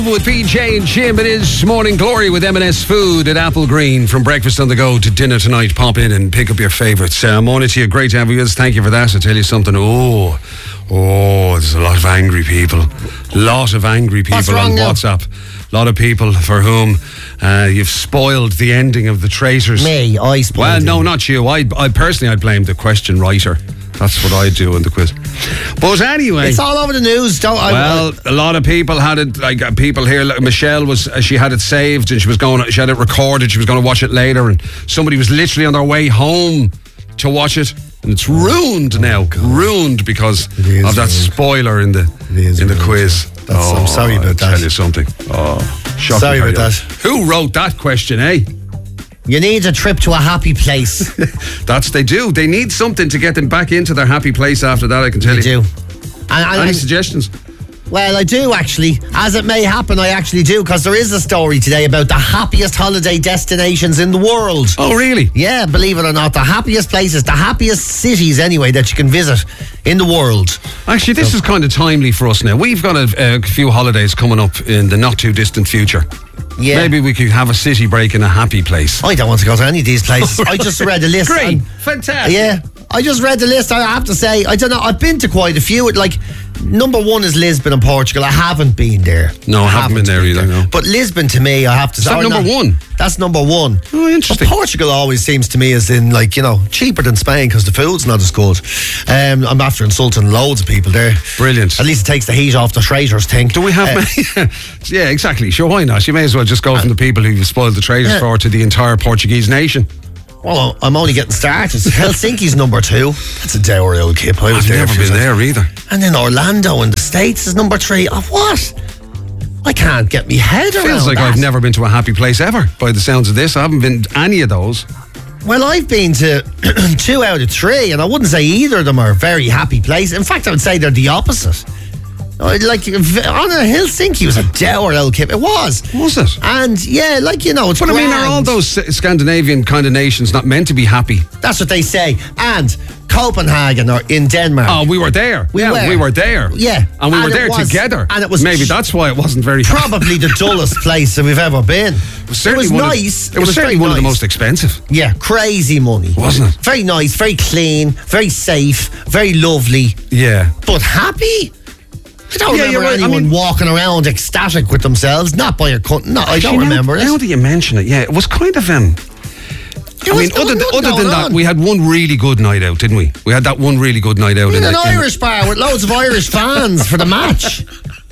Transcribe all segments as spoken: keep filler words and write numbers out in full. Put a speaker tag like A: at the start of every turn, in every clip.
A: With P J and Jim, it is Morning Glory with M and S Food at Apple Green. From breakfast on the go to dinner tonight, pop in and pick up your favourites. Uh, morning to you, great to have you with us. Thank you for that. I'll tell you something. Oh, oh, there's a lot of angry people. Lot of angry people on
B: now?
A: WhatsApp. A lot of people for whom uh, you've spoiled the ending of The Traitors.
B: Me, I spoiled
A: Well,
B: it.
A: no, not you. I, I personally, I blame the question writer. That's what I do in the quiz. But anyway,
B: It's all over the news. Don't I?
A: well, a lot of people had it. Like uh, people here, like Michelle was. Uh, she had it saved, and she was going. She had it recorded. She was going to watch it later, and somebody was literally on their way home to watch it, and it's ruined now. Ruined because
B: is
A: of that
B: ruined.
A: spoiler in the
B: It is
A: in the
B: ruined,
A: quiz.
B: yeah. That's- I'm sorry about
A: I'll
B: that.
A: Tell you something. Oh, shocking.
B: Sorry about
A: how you-
B: that.
A: Who wrote that question, eh?
B: You need a trip to a happy place.
A: That's they do. They need something to get them back into their happy place after that. I can tell
B: You
A: you.
B: do. And, and,
A: Any
B: and-
A: suggestions?
B: well, I do actually. As it may happen, I actually do, because there is a story today about the happiest holiday destinations in the world.
A: Oh, really?
B: Yeah, believe it or not, the happiest places, the happiest cities anyway that you can visit in the world.
A: Actually, this is kind of timely for us now. We've got a, a few holidays coming up in the not too distant future.
B: Yeah.
A: Maybe we could have a city break in a happy place.
B: I don't want to go to any of these places. I just read the list.
A: Great.
B: and-
A: Fantastic.
B: Yeah, I just read the list. I have to say, I don't know. I've been to quite a few. Like, number one is Lisbon and Portugal. I haven't been there.
A: No, I haven't been there either, no.
B: But Lisbon, to me, I have to
A: Is
B: say,
A: that
B: or
A: number
B: not-
A: one?
B: That's number one.
A: Oh, interesting.
B: But Portugal always seems to me as in, like, you know, cheaper than Spain because the food's not as good. Um, I'm after insulting loads of people there.
A: Brilliant.
B: At least it takes the heat off the traitors thing.
A: Do we have...
B: Uh,
A: yeah, exactly. Sure, why not? You may as well just go from the people who you spoiled the traitors
B: Yeah.
A: for to the entire Portuguese nation.
B: well, I'm only getting started. Helsinki's number two. That's a dour old kip. I was
A: I've
B: there
A: never
B: for
A: been
B: that.
A: there either.
B: And then Orlando in the States is number three. Oh, what? I can't get me head around
A: Feels like
B: that.
A: I've never been to a happy place ever, by the sounds of this. I haven't been to any of those.
B: Well, I've been to two out of three, and I wouldn't say either of them are very happy places. In fact, I would say they're the opposite. Uh, Like, v- on a Helsinki was a dour old kip. It was.
A: Was it?
B: And, yeah, like, you know, it's
A: But I mean, are
B: grand.
A: all those S- Scandinavian kind of nations not meant to be happy?
B: That's what they say. And Copenhagen or in Denmark.
A: Oh, we were there.
B: We
A: yeah,
B: were.
A: we were there.
B: Yeah.
A: And we
B: And
A: were
B: it
A: there
B: was-
A: together.
B: and it was
A: Maybe
B: ch-
A: that's why it wasn't very happy.
B: Probably the dullest place that we've ever been.
A: It was certainly
B: it was
A: one
B: nice.
A: Of, it, was certainly
B: very
A: one of the
B: nice.
A: most expensive.
B: Yeah, crazy money.
A: Wasn't it?
B: Very nice, very clean, very safe, very lovely,
A: Yeah.
B: but happy. I don't
A: Yeah,
B: remember
A: you're right. I
B: anyone
A: mean-
B: walking around ecstatic with themselves. Not by a cunt. No, I
A: Actually,
B: don't
A: now-
B: remember
A: Now
B: it.
A: that you mention it, yeah, it was kind of um.
B: There
A: I
B: was
A: mean, other,
B: nothing
A: th- other
B: going
A: than that,
B: on.
A: we had one really good night out, didn't we? We had that one really good night out
B: in
A: in,
B: an
A: the, in
B: Irish bar with loads of Irish fans for the match.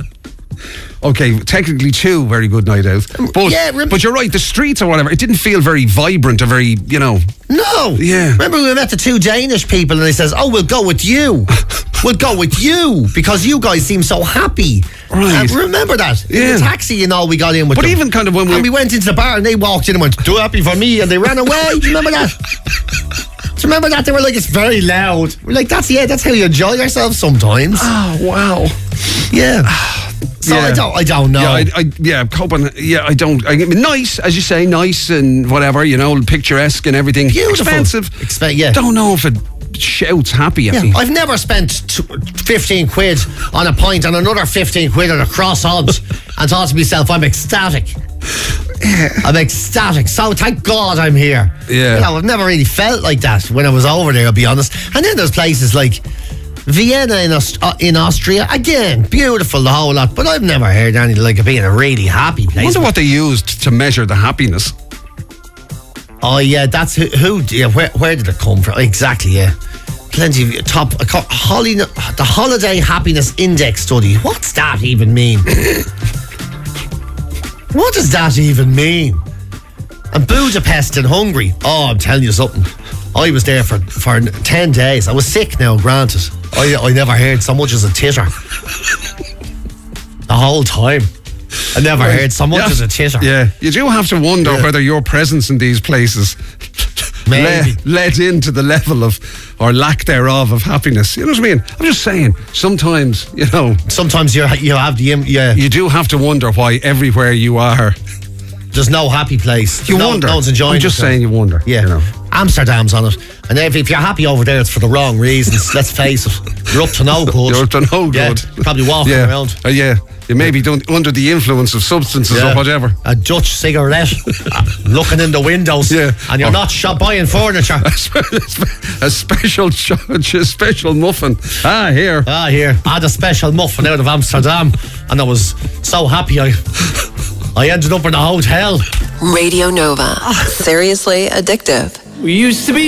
A: Okay, technically two very good night out. But,
B: yeah, rem-
A: but you're right, the streets or whatever, it didn't feel very vibrant or very, you know.
B: No.
A: Yeah.
B: Remember we met the two Danish people and they says, oh, we'll go with you. We'll go with you because you guys seem so happy.
A: Right.
B: Uh, remember that? In
A: Yeah.
B: the taxi, you know, we got in with
A: But
B: them.
A: even kind of when we-
B: And we went into the bar and they walked in and went, too happy for me, and they ran away. Do you remember that? Do you remember that? They were like, it's very loud. We're like, that's, yeah, that's how you enjoy yourself sometimes.
A: Oh, wow.
B: Yeah. So
A: Yeah.
B: I don't, I don't know.
A: Yeah, I, I, yeah, Copenhagen. Yeah, I don't. I mean, nice, as you say, nice and whatever, you know, picturesque and everything.
B: Beautiful.
A: Expensive.
B: Expe- yeah.
A: Don't know if it shouts happy at
B: Yeah,
A: me.
B: I've never spent t- fifteen quid on a pint and another fifteen quid on a croissant and thought to myself, I'm ecstatic. I'm ecstatic. So thank God I'm here.
A: Yeah.
B: You know, I've never really felt like that when I was over there, I'll be honest. And then there's places like Vienna in, Aust- uh, in Austria. Again, beautiful, the whole lot. But I've never heard anything like it being a really happy
A: I
B: place.
A: wonder what they used to measure the happiness.
B: Oh, yeah, that's who, who yeah, where, where did it come from? Exactly, yeah. Plenty of top, uh, co- holi- the Holiday Happiness Index study. What's that even mean? What does that even mean? And Budapest and Hungary. Oh, I'm telling you something. I was there for, for ten days. I was sick now, granted. I, I never heard so much as a titter. The whole time. I never heard so much
A: Yeah.
B: as a titter.
A: Yeah, you do have to wonder
B: Yeah.
A: whether your presence in these places
B: Maybe.
A: led, led into the level of, or lack thereof, of happiness. You know what I mean? I'm just saying, sometimes, you know,
B: Sometimes you you have the im- yeah.
A: you do have to wonder why everywhere you are,
B: There's no happy place.
A: you
B: no,
A: wonder.
B: No one's enjoying
A: I'm just
B: themselves.
A: saying you wonder.
B: Yeah.
A: You know.
B: Amsterdam's on it. And if, if you're happy over there, it's for the wrong reasons. Let's face it. You're up to no good.
A: You're up to no
B: yeah,
A: good.
B: You're probably walking
A: yeah.
B: around.
A: Uh, yeah. You may be done under the influence of substances
B: Yeah.
A: or whatever.
B: A Dutch cigarette, looking in the windows,
A: Yeah.
B: and you're
A: Oh.
B: not shop buying furniture.
A: A special, a special muffin. Ah, here.
B: Ah, here. I had a special muffin out of Amsterdam, and I was so happy I, I ended up in a hotel.
C: Radio Nova. Seriously addictive.
D: We used to be